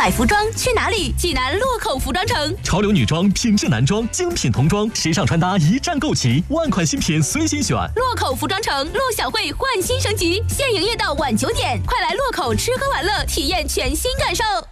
买服装去哪里？济南洛口服装城。 潮流女装、品质男装、精品童装、时尚穿搭一站购齐，万款新品随心选。 洛口服装城陆小慧焕新升级，现营业到晚9点，快来洛口吃喝玩乐，体验全新感受。